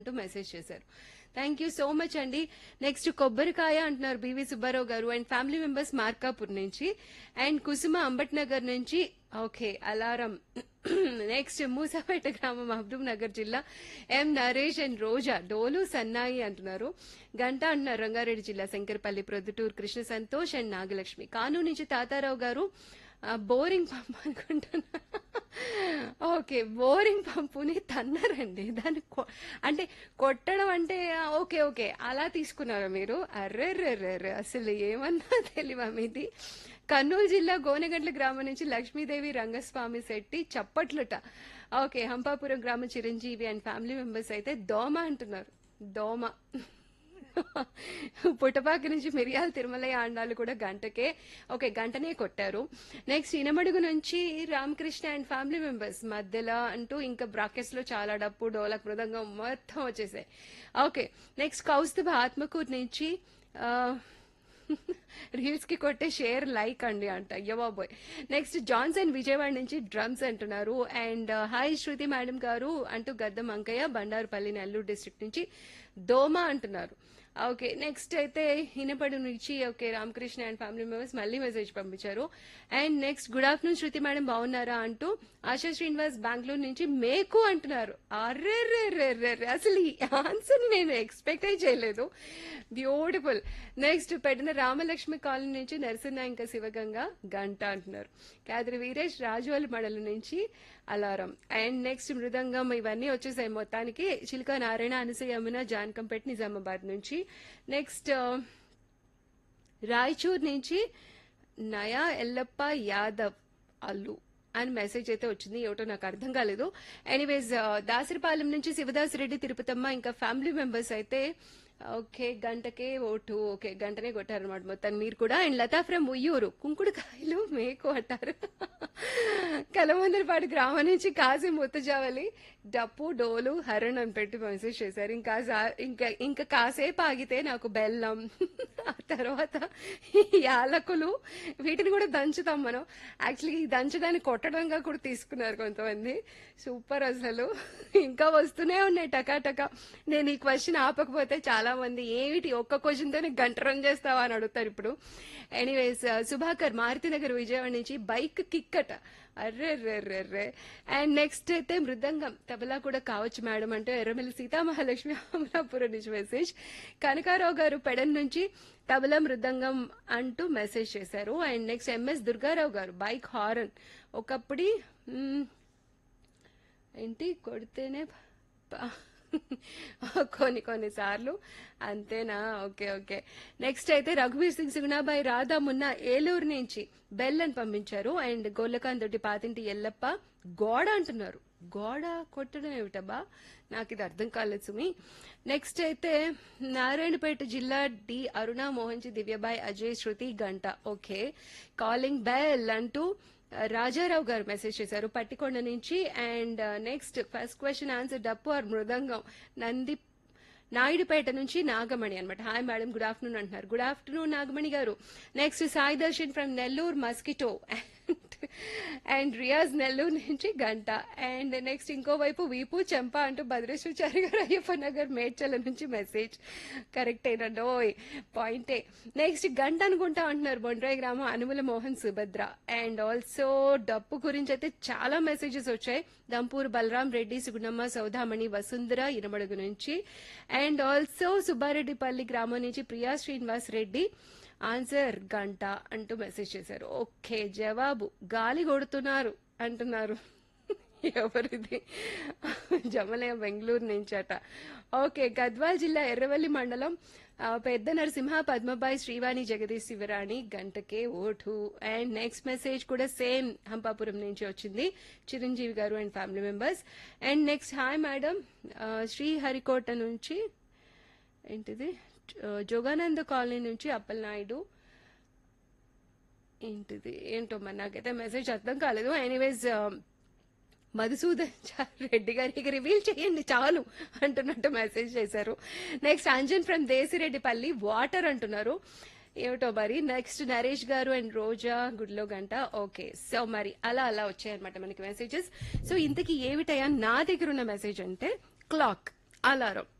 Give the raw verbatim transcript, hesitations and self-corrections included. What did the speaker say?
అంటూ మెసేజ్ చేశారు. Thank you so much అండి. నెక్స్ట్ కొబ్బరికాయ అంటున్నారు బివి సుబ్బారావు గారు అండ్ ఫ్యామిలీ మెంబర్స్ మార్కాపూర్ నుంచి, అండ్ కుసుమ అంబట్ నగర్ నుంచి. Okay, alarm. నెక్స్ట్ మూసాపేట గ్రామం మహబూబ్ నగర్ జిల్లా ఎం నరేష్ అండ్ రోజా డోలు సన్నాయి అంటున్నారు. గంట అంటున్నారు రంగారెడ్డి జిల్లా శంకరపల్లి ప్రొద్దుటూరు కృష్ణ సంతోష్ అండ్ నాగలక్ష్మి. కానూరు నుంచి తాతారావు గారు బోరింగ్ పంప్ అనుకుంటున్నా. Okay, boring పంపుని తన్నారండి. దాన్ని కొ- అంటే కొట్టడం అంటే ఓకే ఓకే అలా తీసుకున్నారా మీరు? అర్రెర్రెర్రెర్రె, అసలు ఏమన్నా తెలివా మీది? కర్నూలు జిల్లా గోనెగండ్ల గ్రామం నుంచి లక్ష్మీదేవి రంగస్వామి శెట్టి చప్పట్లుట. ఓకే, హంపాపురం గ్రామం చిరంజీవి అండ్ ఫ్యామిలీ మెంబర్స్ అయితే దోమ అంటున్నారు. దోమ. పుట్టపాక నుంచి మిరియాల తిరుమలయ్య ఆండాలు కూడా గంటకే, ఓకే గంటనే కొట్టారు. నెక్స్ట్ ఇనమడుగు నుంచి రామకృష్ణ అండ్ ఫ్యామిలీ మెంబర్స్ మధ్యలో అంటూ ఇంకా బ్రాకెట్స్ లో చాలా డప్పు డోలక్ మృదంగం మొత్తం వచ్చేసాయి. ఓకే, నెక్స్ట్ కౌస్తుభ ఆత్మకూరు నుంచి రీల్స్ కి కొట్టే షేర్ లైక్ అండి అంట. అయ్యో బాబోయ్. నెక్స్ట్ జాన్సన్ విజయవాడ నుంచి డ్రమ్స్ అంటున్నారు. అండ్ హాయ్ శృతి మేడం గారు అంటూ గద్దం అంకయ్య బండారుపల్లి నెల్లూరు డిస్ట్రిక్ట్ నుంచి దోమ అంటున్నారు. ఓకే, నెక్స్ట్ అయితే హినపడు నుంచి okay Ramakrishna and family members మళ్ళీ మెసేజ్ పంపించారు. And next good afternoon Shruti madam బాగున్నారా అంటూ ఆశా శ్రీనివాస్ బెంగళూరు నుంచి మేకు అంటున్నారు. అర్రెర్రెర్రెర్రె, అసలు ఈ ఆన్సర్ నేను ఎక్స్పెక్ట్ చేయలేదు. బ్యూటిఫుల్. నెక్స్ట్ పెట్టిన రామలక్ష్మి కాలనీ నుంచి నరసింహ ఇంకా శివగంగ గంట అంటున్నారు. కాదరి వీరేష్ రాజోలి మడల నుంచి అలారం. అండ్ నెక్స్ట్ మృదంగం ఇవన్నీ వచ్చేసాయి మొత్తానికి. చిలుక నారాయణ అనసూయ యమున జానకంపేట నిజామాబాద్ నుంచి. నెక్స్ట్ రాయచూర్ నుంచి నయా ఎల్లప్ప యాదవ్ అల్లు అని మెసేజ్ అయితే వచ్చింది. ఏమిటో నాకు అర్థం కాలేదు. ఎనీవేస్ దాసరిపాలెం నుంచి శివదాస్ రెడ్డి తిరుపతమ్మ ఇంకా ఫ్యామిలీ మెంబర్స్ అయితే ఓకే గంటకే ఓటు, ఓకే గంటనే కొట్టారనమాట మొత్తం మీరు కూడా. అండ్ లతా ఫ్రమ్ ఉయ్యూరు కుంకుడుకాయలు మేకు అంటారు. కలమందరపాటి గ్రామం నుంచి కాసి ముత్తజావలి డప్పు డోలు హరణ్ అని పెట్టి మెసేజ్ చేశారు. ఇంకా సా- ఇంకా ఇంకా కాసేపు ఆగితే నాకు బెల్లం ఆ తర్వాత ఈ యాలకులు వీటిని కూడా దంచుతాం మనం. యాక్చువల్లీ ఈ దంచడాన్ని కొట్టడంగా కూడా తీసుకున్నారు కొంతమంది. సూపర్ అసలు. ఇంకా వస్తూనే ఉన్నాయి టకాటకా. నేను ఈ క్వశ్చన్ ఆపకపోతే చాలా మంది ఏమిటి ఒక్క క్వశ్చన్ తోనే గంట రన్ చేస్తావా అని అడుగుతారు ఇప్పుడు. ఎనీవేస్ సుభాకర్ మారుతినగర్ విజయవాడ నుంచి బైక్ కిక్కట. అర్రెర్రెర్రెర్రె. అండ్ నెక్స్ట్ అయితే మృదంగం తబలా కూడా కావచ్చు మేడం అంటే ఎర్రమిల్లి సీతామహాలక్ష్మి అమలాపురం నుంచి మెసేజ్. కనకారావు గారు పెడన్ నుంచి తబలా మృదంగం అంటూ మెసేజ్ చేశారు. అండ్ నెక్స్ట్ ఎంఎస్ దుర్గారావు గారు బైక్ హారన్ ఒకప్పుడు మ్, ఏంటి కొడితేనే ప- కొన్ని కొన్ని సార్లు అంతేనా? Okay okay. నెక్స్ట్ అయితే రఘువీర్ సింగ్ సుగుణాబాయి రాధా మున్న ఏలూరు నుంచి బెల్ అని పంపించారు. అండ్ గొల్లకాన్ తోటి పాతింటి ఎల్లప్ప గోడ అంటున్నారు. గోడ కొట్టడం ఏమిటబ్బా, నాకు ఇది అర్థం కాలేదు సుమి. నెక్స్ట్ అయితే నారాయణపేట జిల్లా డి అరుణ మోహన్జీ దివ్యబాయ్ అజయ్ శృతి గంట. ఓకే, కాలింగ్ బెల్ అంటూ రాజారావు గారు మెసేజ్ చేశారు పట్టికొండ నుంచి. And next first question answer డప్పు ఆర్ మృదంగం నంది నాయుడుపేట నుంచి నాగమణి అనమాట. హాయ్ మేడం గుడ్ ఆఫ్టర్నూన్ అంటున్నారు. గుడ్ ఆఫ్టర్నూన్ నాగమణి గారు. Next Sai Darshan from Nellore mosquito and Riyaz Nellore నుంచి గంట. అండ్ నెక్స్ట్ ఇంకోవైపు వీపు చెంప అంటూ భద్రేశ్వరచారి గారు అయ్యప్ప నగర్ మేడ్చల నుంచి మెసేజ్. కరెక్ట్ అయినండి, ఓయ్ పాయింటే. నెక్స్ట్ గంట అనుకుంటా అంటున్నారు బొండ్రాయి గ్రామం అనుముల మోహన్ సుభద్ర. అండ్ ఆల్సో డప్పు గురించి అయితే చాలా మెసేజెస్ వచ్చాయి. దంపూర్ బలరాం రెడ్డి సుగుణమ్మ సౌదామణి వసుంధర ఇనమడుగు నుంచి. అండ్ ఆల్సో సుబ్బారెడ్డిపల్లి గ్రామం నుంచి ప్రియా శ్రీనివాస్ రెడ్డి ఆన్సర్ గంట అంటూ మెసేజ్ చేశారు. ఓకే, జవాబు గాలి కొడుతున్నారు అంటున్నారు. ఎవరిది? జమలయ బెంగళూరు నుంచి అట. ఓకే, గద్వాల్ జిల్లా ఎర్రవల్లి మండలం ఆ, పెద్ద Narasimha Padmabai Srivani Jagadish Shivarani గంటకే vote. And next message కూడా సేమ్ హంపాపురం నుంచి వచ్చింది చిరంజీవి గారు and family members. And next hi madam Sriharikota నుంచి ఏంటిది ఆ, జోగానంద కాలనీ నుంచి అప్పలనాయుడు ఏంటిది ఏంటో మరి నాకైతే మెసేజ్ అర్థం కాలేదు. ఎనీవేస్ మధుసూదన్ చా- రెడ్డి గారికి రివీల్ చేయండి చాలు అంటున్నట్టు మెసేజ్ చేశారు. Next Anjan from Desireddipalli water అంటున్నారు. ఏమిటో మరి. నెక్స్ట్ నరేష్ గారు అండ్ రోజా గుడిలో గంట. ఓకే, సో మరి అలా అలా వచ్చాయన్నమాట మనకి మెసేజెస్. సో ఇంతకీ ఏమిటయా నా దగ్గర ఉన్న మెసేజ్ అంటే క్లాక్. అలారం